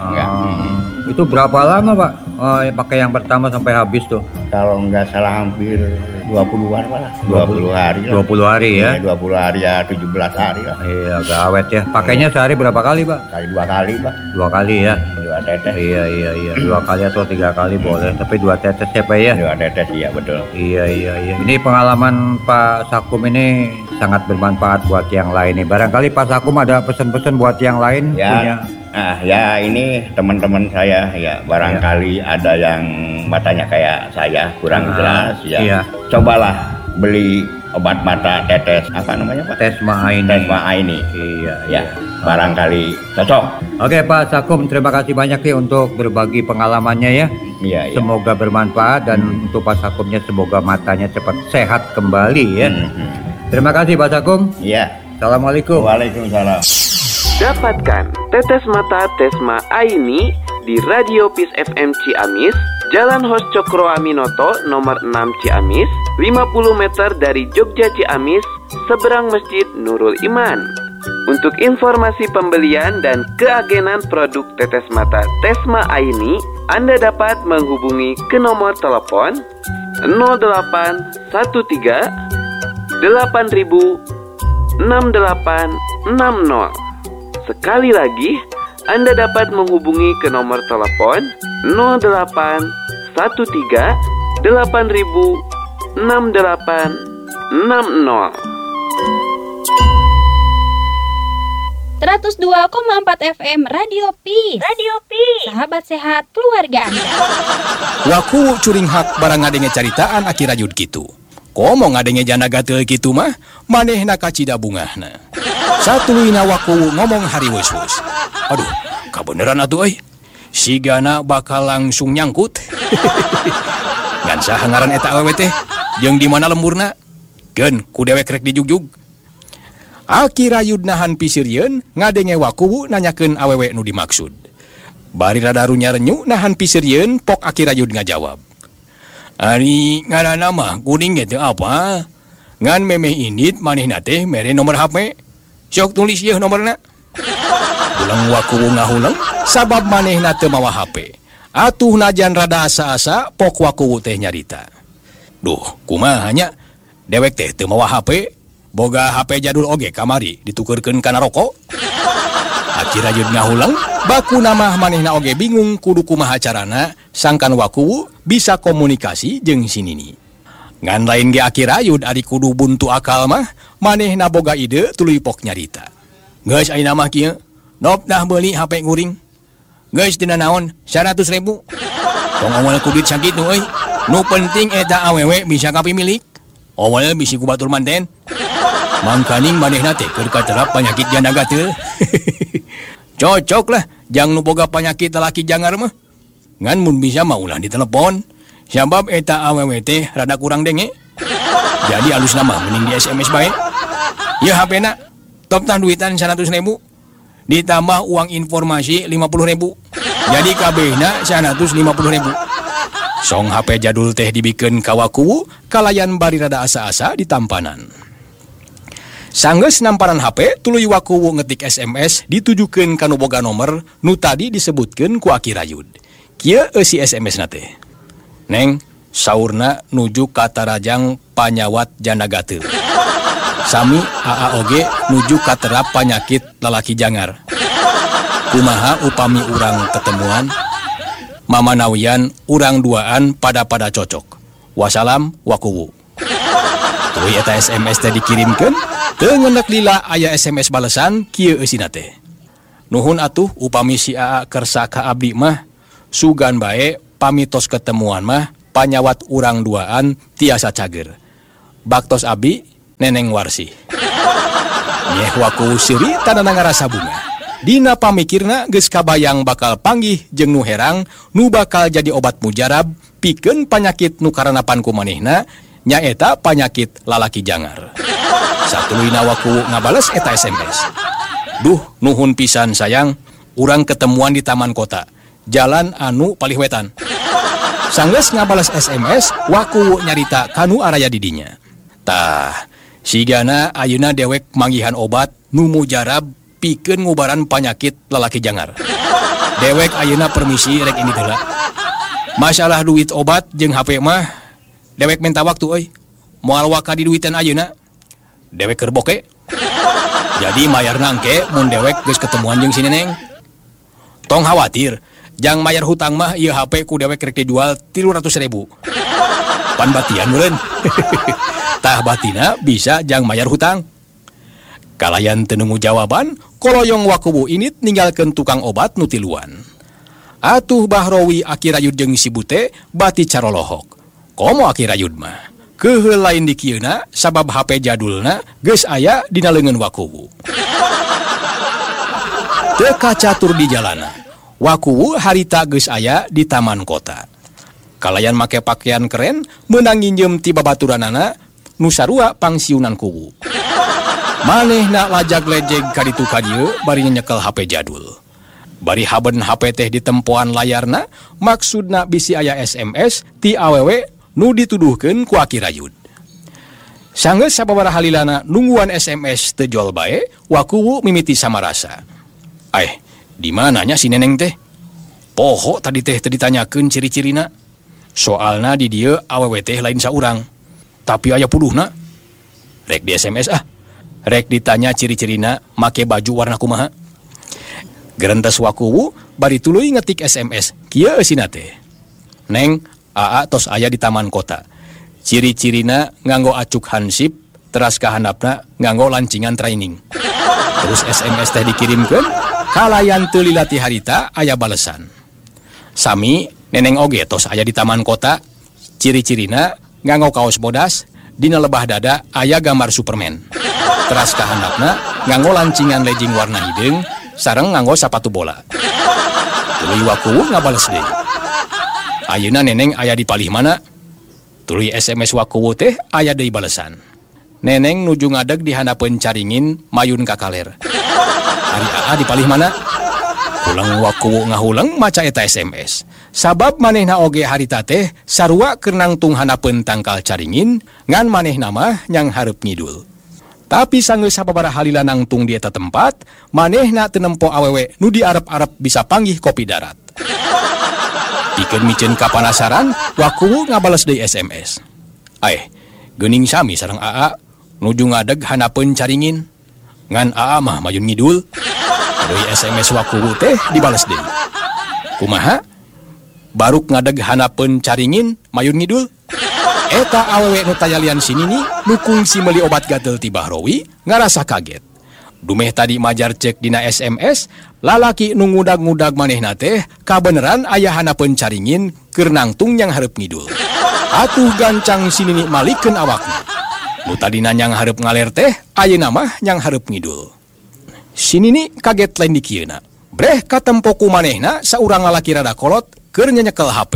Itu berapa lama, Pak? Pakai yang pertama sampai habis tuh? Kalau nggak salah hampir 20-an lah. 20 hari lah. 20 hari ya? 20 hari ya, 17 hari lah. Iya, agak awet ya. Pakainya sehari berapa kali, Pak? Dua kali, Pak. 2 kali ya? 2 tetes. Iya. 2 kali atau 3 kali boleh. Tapi 2 tetes ya, Pak ya? 2 tetes, iya betul. Iya. Ini pengalaman Pak Sakum ini sangat bermanfaat buat yang lain nih. Barangkali Pak Sakum ada pesan-pesan buat yang lain ya, punya? Ya ini teman-teman saya ya barangkali ada yang matanya kayak saya kurang jelas ya. Iya. Cobalah beli obat mata tetes apa namanya, Pak? Tesma Aini. Iya. Barangkali cocok. Oke, Pak Sakum, terima kasih banyak ya untuk berbagi pengalamannya ya. Iya. Semoga bermanfaat dan untuk Pak Sakumnya semoga matanya cepat sehat kembali ya. Terima kasih Pak Sakum. Iya. Assalamualaikum. Waalaikumsalam. Dapatkan tetes mata Tesma Aini di Radio Peace FM Ciamis, Jalan Hos Cokro Aminoto nomor 6 Ciamis, 50 meter dari Jogja Ciamis, seberang Masjid Nurul Iman. Untuk informasi pembelian dan keagenan produk tetes mata Tesma Aini, Anda dapat menghubungi ke nomor telepon 0813 8000 6860. Sekali lagi, Anda dapat menghubungi ke nomor telepon 0813 8000 6860. 102,4 FM Radio Peace. Sahabat sehat keluarga Anda. Waku curing hak barang ngadenge caritaan akhir rajut gitu. Komo ngadenge jana gatel gitu mah, manehna kacida bungahna. Satuluina waku ngomong hari wus-wus. Aduh, kabeneran atuh euy. Sigana bakal langsung nyangkut. Ngan saha ngaran eta awewe teh? Jeung di mana lemburna? Geun ku dewek rek dijugjug. Aki rayud nahan pisirieun ngadenge waku nanyakeun awewe nu dimaksud. Bari rada runya renyu nahan pisirieun pok aki rayud ngajawab. Ari ngaranna mah kuning ge teu apa? Ngan memeh indit manehna teh mere nomor HP. Sok tulis ieu nomorna. Ulang waku ngahulang sabab manehna teu mawa HP. Atuh najan rada asa-asa pok waku teh nyarita. Duh, kumaha nya? Dewek teh teu mawa HP, boga HP jadul oge kamari ditukeurkeun kana rokok. Aki rajut ngahulang, baku nama manehna oge bingung kudu kumaha carana sangkan waku bisa komunikasi jeung si Nini. Ngan lain ge aki rayud ari kudu buntu akal mah, manehna boga ide tuluy pok nyarita. Geus ayeuna mah kieu, nop dah beuli HP nguring. Geus dina naon 100.000. Tong awal ku duit sakitu euy. Nu penting eta awewe bisa kapimilik. Awal bisi ku batur manten. Mangkaning manehna teh keur katerap panyakit janda gatel. Cocok lah, jang nu boga panyakit laki jangar mah. Ngan mun bisa mah ulah ditelepon. Sabab eta awewe teh rada kurang denge. Jadi alus nama mending di SMS bae. Ya HP-na, top tah duitan 100.000. Ditambah uang informasi 50.000. Jadi kabehna 150.000. Song HP jadul teh dibikeun ka Wakuwu kalayan bari rada asa-asa di tampanan. Sanggeus namparan HP tuluy Wakuwu ngetik SMS ditujukeun ka nu boga nomer nu tadi disebutkeun ku Aki Rayud. Kieu eusi SMS na teh. Neng, saurna nuju ka Tarajang panyawat janda gateul. Sami AA oge nuju ka terap panyakit lalaki jangar. Kumaha upami urang ketemuan? Mamanawian urang duaan pada cocok. Wassalam Wakuwu. Tuluy eta SMS teh dikirimkeun, teu ngendek lila aya SMS balesan kieu eusina teh. Nuhun atuh upami si AA kersa ka abdi mah, sugan bae pamitos ketemuan mah panyawat urang duaan tiasa cager. Baktos abdi Neneng Warsi. Nyeh Wakuwu seuri tadana ngarasa bunga. Dina pamikirna geus kabayang bakal panggih jeung nu herang nu bakal jadi obat mujarab pikeun panyakit nu karanapan ku manehna nyaeta panyakit lalaki jangar. Satuluyna Wakuwu ngabales eta SMS. Duh, nuhun pisan sayang, urang ketemuan di taman kota, jalan anu palih wetan. Sanggeus ngabales SMS, Wakuwu nyarita kanu araya didinya. Tah, sigana ayeuna dewek manggihan obat nu mujarab pikeun ngubaran panyakit lalaki jangar. Dewek ayeuna permisi rek ini heula. Masalah duit obat jeung HP mah dewek minta waktu euy. Moal waka di duitan ayeuna. Dewek keur boke. Jadi mayarna engke mun dewek geus ketemuan jeung si Neneng. Tong khawatir, jang mayar hutang mah ieu HP ku dewek rek dijual 300.000. Pan batian meureun. Tah batina bisa jang mayar hutang. Kalayan teu nemu jawaban, koloyong Wakuwu init ninggalkeun tukang obat nu tiluan. Atuh Bahrowi Aki Rayud jeung si Bute bati carolohok. Komo Aki Rayud mah? Keuheul lain di kieuna sabab HP jadulna geus aya dina leungeun Wakuwu. Teu kacatur di jalana. Wakuwu harita geus aya di taman kota. Kalayan make pakaian keren meunang nginjem ti babaturanana nu sarua pangsiunan kuwu. Manehna lajag-lejeg ka ditu ka dieu bari nyekel HP jadul. Bari haben HP teh di tempoan layarna, maksudna bisi aya SMS ti awewe nu dituduhkeun ku Aki Rayud. Sanggeus sababaraha halilana nungguan SMS teu jol bae, Wakuwu mimiti samarasa. Di mananya si Neneng teh? Poho tadi teh teu ditanyakeun ciri-cirina. Soalna di dieu awewe teh lain saurang. Tapi aya puduhna. Rek di SMS Rek ditanya ciri-cirina make baju warna kumaha. Gerentes Wakuwu bari tuluy ngetik SMS. Kieu eusina teh. Neng, AA tos aya di taman kota. Ciri-cirina nganggo acuk hansip, teras kahandapna nganggo lancingan training. Terus SMS teh dikirimkeun, kalayan teu lila ti harita aya balesan. Sami Neneng oge tos aya di taman kota. Ciri-cirina nganggo kaos bodas, dina lebah dada aya gambar Superman. Teras kahandapna nganggo lancingan legging warna hideung sareng nganggo sepatu bola. Tuluy Wakuwu ngabales deui. Ayeuna Neneng aya di palih mana? Tuluy SMS Wakuwu teh aya deui balesan. Neneng nuju ngadeg di handapeun caringin mayun ka kaler. Ari AA di palih mana? Ulang Wakuwu ngahuleng maca eta SMS. Sabab manehna oge harita teh sarua keur nangtung handapeun tangkal caringin ngan manehna mah nyang hareup ngidul. Tapi sanggeus sababaraha halila nangtung di eta tempat, manehna teu nempo awewe nu diarep-arep bisa panggih kopi darat. Pikeun micen kapanasaran, Wakuwu ngabales deui SMS. Geuning sami sareng AA nuju ngadeg handapeun caringin. Ngan AA mah mayun ngidul. Deui SMS Wakuwu teh dibales deui. Kumaha? Baruk ngadeg handapeun caringin mayun ngidul. Eta awewe nu tayalian sinini nu kungsi meuli obat gatel ti Bahrowi ngarasa kaget. Dumeh tadi majar cek dina SMS, lalaki nu ngudag-ngudag manehna teh kabeneran aya handapeun caringin keur nangtung nyang hareup ngidul. Atuh gancang sinini malikeun awakna. Nu tadina nyang hareup ngaler teh ayeuna mah nyang hareup ngidul. Sinini kaget lain di kieuna. Breh katempo ku manehna saurang lalaki rada kolot keur nyekel HP.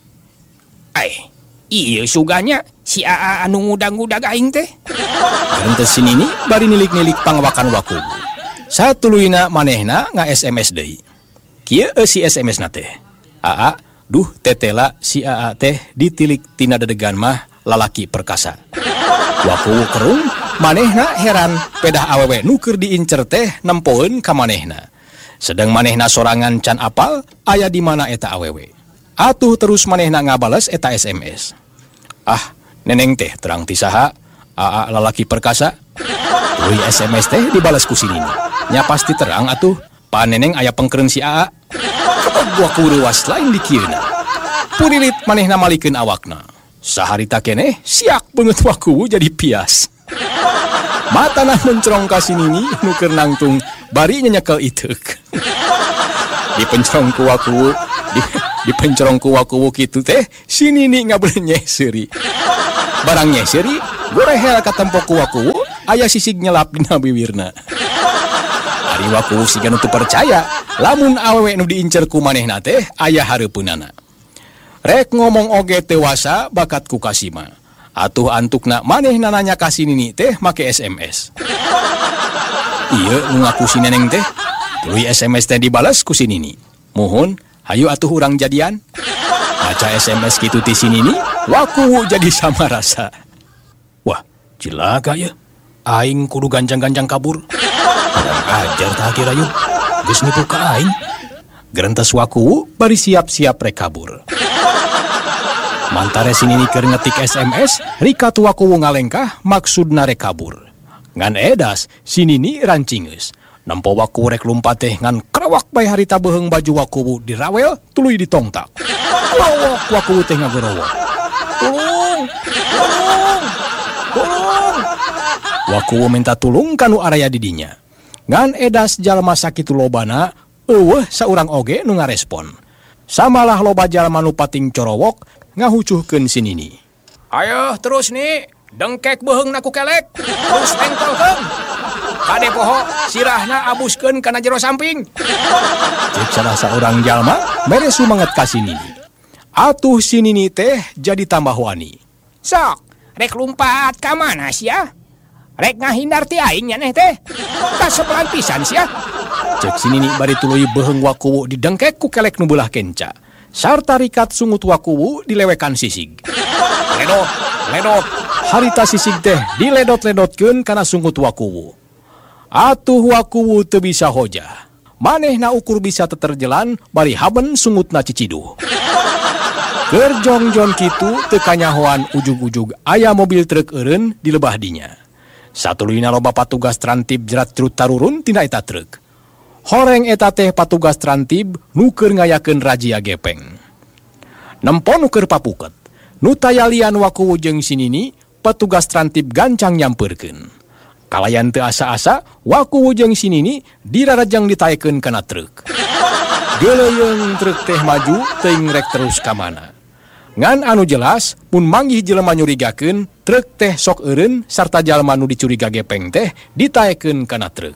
Ieu suganya si AA anu ngudag-ngudag aing teh. Gerentes sinini bari nilik-nilik pangwakan Wakuwu. Satuluyna manehna nga SMS deui. Kieu si SMS na teh. Aa, duh tetela si Aa teh ditilik tina dedegan mah lalaki perkasa. Waku kerung, manehna heran pedah awewe nuker diincer teh nempoeun ka manehna. Sedang manehna sorangan can apal aya di mana eta awewe. Atuh terus manehna ngabales eta SMS. Ah, neneng teh terang ti saha? Aa lalaki perkasa. Tuluy SMS teh dibales ku si Nini. Nya pasti terang atuh. Pa neneng aya pengkereun si Aa. Gua kuruwas lain di kieuna. Punilit manehna malikeun awakna. Saharita keneh siak beungeut waku jadi pias. Matana mencerong ka si Nini nuker nangtung bari nyekel iteuk. Dipencerong ku waku, dipencerong ku waku kitu teh si Nini ngabrenyeh seuri. Barang nyeseri, gorehel ka tempo ku waku aya sisig nyelap dina bibirna. Ari waku siga nu teu percaya, lamun awewe nu diincer ku manehna teh aya hareupeunana. Rek ngomong oge teu wasa bakat ku kasima. Atuh antukna manehna nanya ka si Nini teh make SMS. Ieu nu ngaku si neneng teh, tuluy SMS teh dibales ku si Nini. Muhun, hayu atuh urang jadian. Baca SMS kitu ti si Nini, waku jadi sama rasa. Wah, cilaga ya. Aing kudu ganjang-ganjang kabur. Kurang ajar tah kira yun. Geus nipu ka aing. Gerentes waku bari siap-siap rek kabur. Mantare si Nini keur ngetik SMS, rika tu waku ngalengkah maksudna rek kabur. Ngan edas si Nini rancingeus. Nempo waku rek lumpat teh ngan krawak bae harita beheung baju waku dirawel tuluy ditongtak. Lawak waku teh ngagorowok. Tulung! Tulung! Tulung! Waku minta tulung kanu araya di dinya. Ngan edas jalma sakitu lobana, eueuh saurang oge nu ngarespon. Samalah loba jalma nu pating corowok ngahucuhkeun si Nini. Ayo terus nih, dengkek beheung na ku kelek. Terus engkolkeun. Kade poho sirahna abuskeun kana jero samping. Cek salah saurang jalma mere sumanget ka si Nini. Atuh si Nini teh jadi tambah wani. Sok, rek lumpat ka mana sia? Rek ngahindar ti aing nyaneh teh. Kasebelan pisan sia. Cek si Nini bari tuluy beheung wakuwu didengkek ku kelek nu beulah kenca. Sarta rikat sungut wakuwu dilewekan sisig. Ledot, ledot. Harita sisig teh diledot-ledotkeun kana sungut wakuwu. Atuh wakuwu teu bisa hojah. Manehna ukur bisa teterjelan bari haben sungutna ciciduh. Keur jongjon kitu teu kanyahoan ujug-ujug aya mobil truk eureun di lebah dinya. Satuluyna loba patugas trantib jerat trut tarurun tina eta truk. Horeng eta teh patugas trantib nu keur ngayakeun razia gepeng. Nempo nu keur papuket, nu tayalian wakuwu jeung si Nini, petugas trantib gancang nyampeurkeun. Kalayan teu asa-asa, wakuwu jeung si Nini dirarajang ditaekeun kana truk. Geuleung truk teh maju teuing rek terus ka mana. Ngan anu jelas, mun manggih jelema nyurigakeun, truk teh sok eureun sarta jalma nu dicuriga gepeng teh ditaekeun kana truk.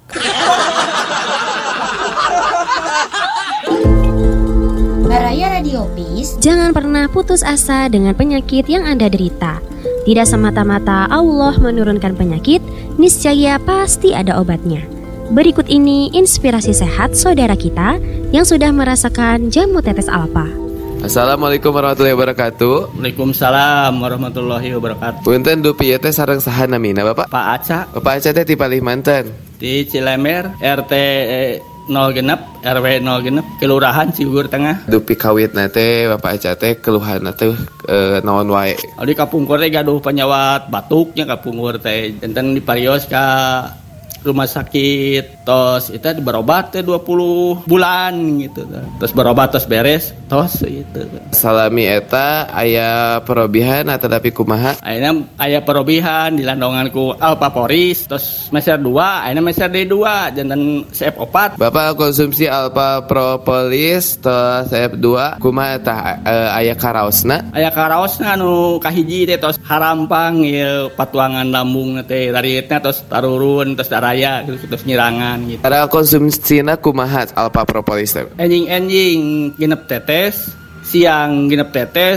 Baraya Radio Peace, jangan pernah putus asa dengan penyakit yang Anda derita. Tidak semata-mata Allah menurunkan penyakit, niscaya pasti ada obatnya. Berikut ini inspirasi sehat saudara kita yang sudah merasakan jamu tetes Alpa. Assalamualaikum warahmatullahi wabarakatuh. Waalaikumsalam warahmatullahi wabarakatuh. Punten dupi teh sareng saha namina Bapak? Pak Aca. Bapak Aca teh ti Palimanten. Di Cilemer, RT 0 genep, RW 0 genep, Kelurahan Ciugur Tengah. Dupi kawitna teh Bapak Aca teh keluhanna teh naon wae? Di kapungkur teh gaduh penyawat batuknya kapungkur teh. Enten diparios ka rumah sakit, tos itu berobat teh 20 bulan gitu. Terus berobat terus beres, tos gitu. Salami eta aya perobihan atau tapi kumaha? Ayeuna aya perobihan dilandongan ku Alpa Poris, terus meser 2, ayeuna meser D2 janten CF4. Bapak konsumsi Alpa Propolis tos CF2 kumaha tah aya karaosna? Aya karaosna anu kahiji teh tos harampang ieu patuangan lambung teh daritna tos tarurun tos daraya terus nyirangan gitu. Ada konsumsina kumaha Alpa Propolis teh? Enjing genep tetes, siang genep tetes,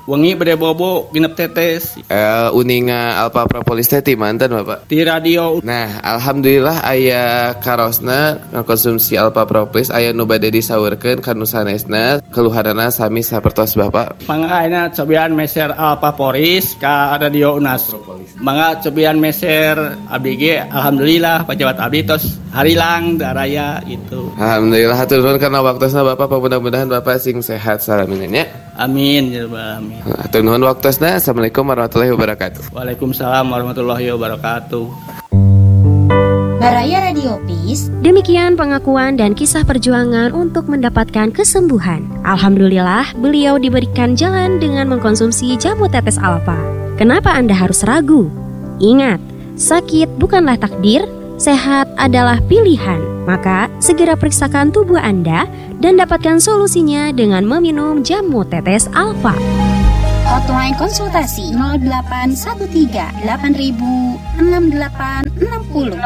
wengi bade bobo nginep tetes. Uninga Alpa Propolis teh ti manten Bapak? Di radio. Nah, alhamdulillah aya karosna ngakonsumsi Alpa Propolis aya nu bade disaurkeun ka nu sanesna keluhanana sami sapertos Bapak. Mangga ayeuna cobian meser Alpa Propolis ka radio UNAS. Mangga cobian meser abdi ge alhamdulillah pejabat abdi tos harilang daraya gitu. Alhamdulillah hatur nuhun karena waktosna Bapak, mudah-mudahan Bapak sing sehat salaminnya. Amin ya Rabbal alamin. Hatur nuhun waktosna. Assalamualaikum warahmatullahi wabarakatuh. Waalaikumsalam warahmatullahi wabarakatuh. Baraya Radio Peace. Demikian pengakuan dan kisah perjuangan untuk mendapatkan kesembuhan. Alhamdulillah, beliau diberikan jalan dengan mengkonsumsi jamu tetes Alpa. Kenapa Anda harus ragu? Ingat, sakit bukanlah takdir, sehat adalah pilihan. Maka, segera periksakan tubuh Anda dan dapatkan solusinya dengan meminum jamu tetes Alpa. Hotline konsultasi 0813 8000 6860 0813 8000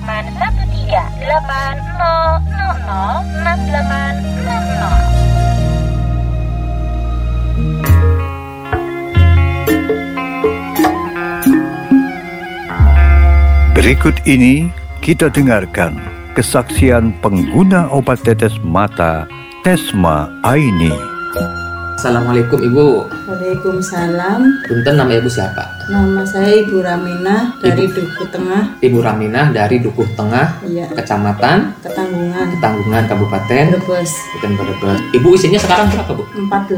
6860. Berikut ini kita dengarkan kesaksian pengguna obat tetes mata Tesma Aini. Assalamualaikum Ibu. Waalaikumsalam. Punten, nama Ibu siapa? Nama saya Ibu Raminah dari Dukuh Tengah. Ibu Raminah dari Dukuh Tengah, Iya. Kecamatan Ketanggungan, Kabupaten Brebes. Brebes. Ibu usianya sekarang berapa, Bu?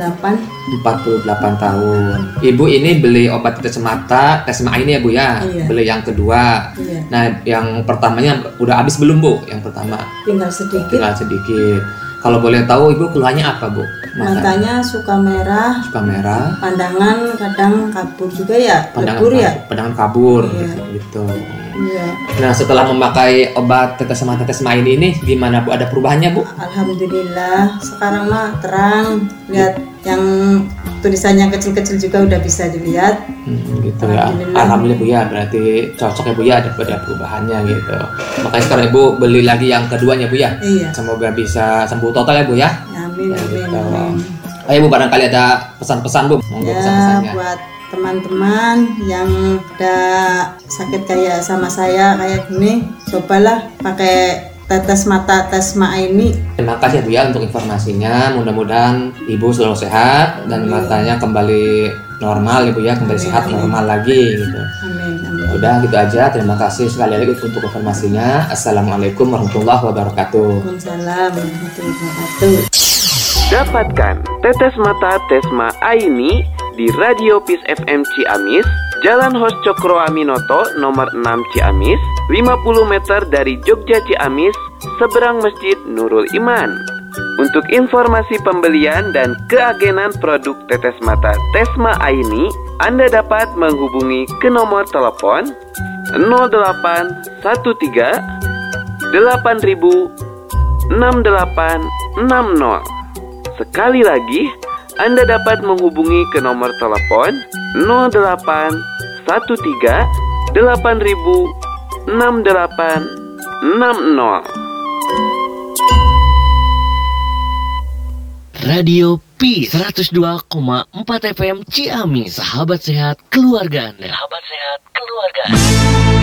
48. tahun. Ibu ini beli obat tetes mata Tesma ini ya, Bu ya? Iya. Beli yang kedua. Iya. Nah, yang pertamanya udah habis belum, Bu? Yang pertama. Tinggal sedikit. Kalau boleh tahu Ibu keluhannya apa, Bu? Matanya suka merah. Pandangan kadang kabur juga ya. Pandangan kabur. Iya. Gitu. Iya. Nah, setelah memakai obat tetes mata Tesma ini gimana, Bu? Ada perubahannya, Bu? Alhamdulillah. Sekarang mah terang. Lihat yang tulisannya kecil-kecil juga udah bisa dilihat. Gitu ya. Alhamdulillah, Bu ya. Berarti cocok ya, Bu ya, ada perubahannya gitu. Makanya sekarang Ibu beli lagi yang keduanya, Bu ya. Iya. Semoga bisa sembuh total ya, Bu ya. Amin, Gitu. amin. Ayo, Bu, barangkali ada pesan-pesan, Bu. Monggo Ya, pesan-pesannya. buat teman-teman yang ada sakit kayak sama saya kayak gini, cobalah pakai tetes mata Tesma ini. Terima kasih, Bu ya, untuk informasinya. Mudah-mudahan Ibu selalu sehat dan matanya kembali normal, Ibu ya, kembali sehat normal lagi gitu. Amin. Udah gitu aja. Terima kasih sekali lagi untuk informasinya. Assalamualaikum warahmatullahi wabarakatuh. Waalaikumsalam warahmatullahi wabarakatuh. Dapatkan tetes mata Tesma Aini di Radio Peace FM Ciamis, Jalan Hos Cokro Aminoto nomor 6 Ciamis, 50 meter dari Jogja Ciamis, seberang Masjid Nurul Iman. Untuk informasi pembelian dan keagenan produk tetes mata Tesma Aini, Anda dapat menghubungi ke nomor telepon 0813 8000 6860. Sekali lagi, Anda dapat menghubungi ke nomor telepon 0813 8000 6860. Radio Peace 102,4 FM Ciamis, sahabat sehat keluarga Anda.